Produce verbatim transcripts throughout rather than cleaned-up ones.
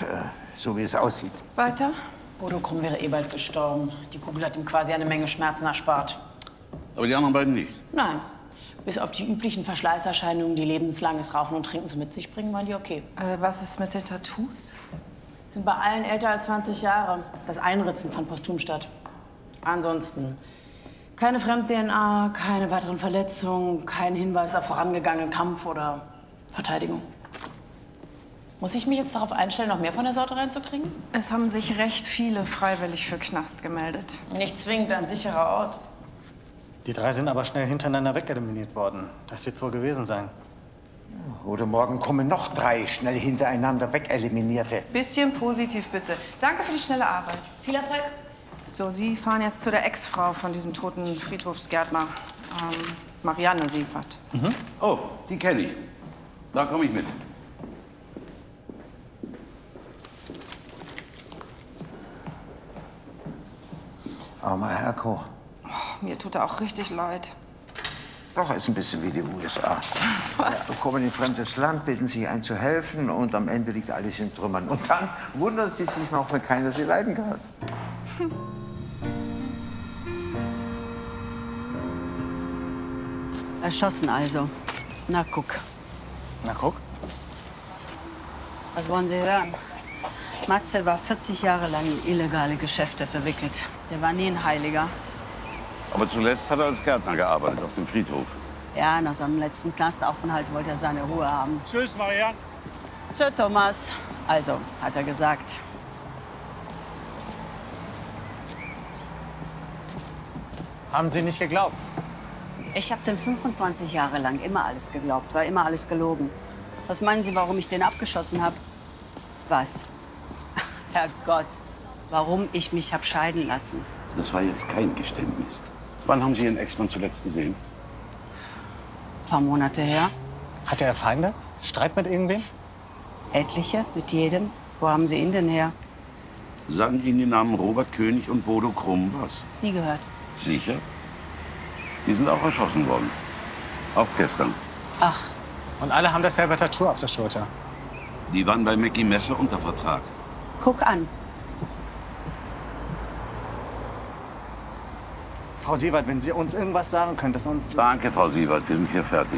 äh, so wie es aussieht. Weiter? Bodo Krumm wäre eh bald gestorben. Die Kugel hat ihm quasi eine Menge Schmerzen erspart. Aber die anderen beiden nicht? Nein. Bis auf die üblichen Verschleißerscheinungen, die lebenslanges Rauchen und Trinken so mit sich bringen, waren die okay. Äh, was ist mit den Tattoos? Sind bei allen älter als zwanzig Jahre. Das Einritzen fand posthum statt. Ansonsten keine Fremd-D N A, keine weiteren Verletzungen, kein Hinweis auf vorangegangenen Kampf oder Verteidigung. Muss ich mich jetzt darauf einstellen, noch mehr von der Sorte reinzukriegen? Es haben sich recht viele freiwillig für Knast gemeldet. Nicht zwingend ein sicherer Ort. Die drei sind aber schnell hintereinander wegeliminiert worden. Das wird's wohl gewesen sein. Oder morgen kommen noch drei schnell hintereinander wegeliminierte. Bisschen positiv, bitte. Danke für die schnelle Arbeit. Viel Erfolg. So, Sie fahren jetzt zu der Ex-Frau von diesem toten Friedhofsgärtner. Ähm, Marianne Sievert. Mhm. Oh, die kenne ich. Da komme ich mit. Armer Herko. Oh, mir tut er auch richtig leid. Doch, ist ein bisschen wie die U S A. Ja, kommen in ein fremdes Land, bitten sich ein zu helfen und am Ende liegt alles in Trümmern. Und dann wundern sie sich noch, wenn keiner sie leiden kann. Hm. Erschossen also. Na guck. Na guck. Was wollen Sie hören? Matze war vierzig Jahre lang in illegale Geschäfte verwickelt. Der war nie ein Heiliger. Aber zuletzt hat er als Gärtner gearbeitet auf dem Friedhof. Ja, nach seinem letzten Knastaufenthalt wollte er seine Ruhe haben. Tschüss, Marianne. Tschö, Thomas. Also, hat er gesagt. Haben Sie nicht geglaubt? Ich habe dem fünfundzwanzig Jahre lang immer alles geglaubt, war immer alles gelogen. Was meinen Sie, warum ich den abgeschossen habe? Was? Herrgott, warum ich mich hab scheiden lassen. Das war jetzt kein Geständnis. Wann haben Sie Ihren Ex-Mann zuletzt gesehen? Ein paar Monate her. Hatte er Feinde? Streit mit irgendwem? Etliche, mit jedem. Wo haben Sie ihn denn her? Sagen Ihnen die Namen Robert König und Bodo Krumm was? Nie gehört. Sicher? Die sind auch erschossen worden. Auch gestern. Ach. Und alle haben dasselbe Tattoo auf der Schulter. Die waren bei Mackie Messer unter Vertrag. Guck an. Frau Sievert, wenn Sie uns irgendwas sagen können, das uns... Danke, Frau Sievert. Wir sind hier fertig.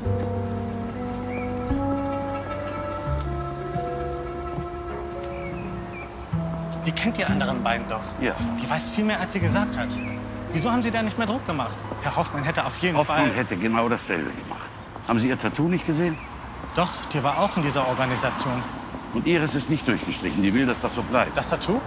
Die kennt die anderen beiden doch. Ja. Die weiß viel mehr, als sie gesagt hat. Wieso haben Sie da nicht mehr Druck gemacht? Herr Hoffmann hätte auf jeden Hoffmann Fall... hätte genau dasselbe gemacht. Haben Sie Ihr Tattoo nicht gesehen? Doch, die war auch in dieser Organisation. Und Ihres ist nicht durchgestrichen. Die will, dass das so bleibt. Das Tattoo?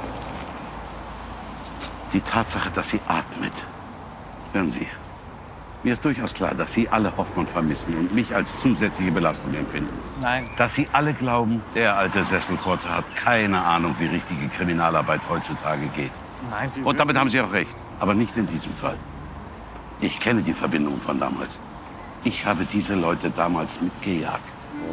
Die Tatsache, dass sie atmet. Hören Sie, mir ist durchaus klar, dass Sie alle Hoffmann vermissen und mich als zusätzliche Belastung empfinden. Nein. Dass Sie alle glauben, der alte Sesselfurzer hat keine Ahnung, wie richtige Kriminalarbeit heutzutage geht. Nein, wie Und damit haben Sie auch recht. Aber nicht in diesem Fall. Ich kenne die Verbindung von damals. Ich habe diese Leute damals mitgejagt.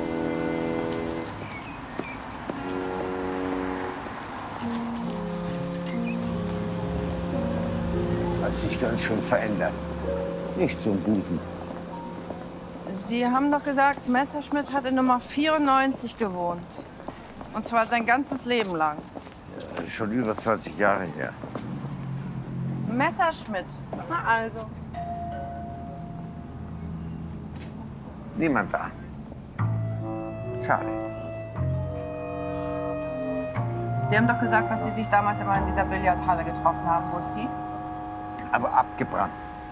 Hat sich ganz schön verändert. Nicht zum Guten. Sie haben doch gesagt, Messerschmidt hat in Nummer vierundneunzig gewohnt. Und zwar sein ganzes Leben lang. Ja, schon über zwanzig Jahre her. Messerschmidt. Na also. Niemand da. Schade. Sie haben doch gesagt, dass Sie sich damals immer in dieser Billardhalle getroffen haben. Wo ist die? Aber abgebrannt.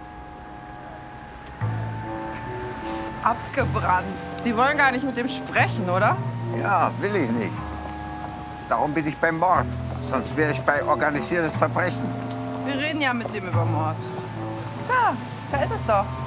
Abgebrannt. Sie wollen gar nicht mit dem sprechen, oder? Ja, will ich nicht. Darum bin ich beim Mord. Sonst wäre ich bei organisiertes Verbrechen. Wir reden ja mit dem über Mord. Da, da ist es doch.